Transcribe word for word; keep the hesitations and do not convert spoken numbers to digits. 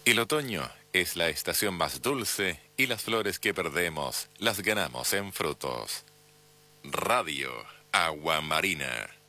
El otoño es la estación más dulce y las flores que perdemos las ganamos en frutos. Radio Agua Marina.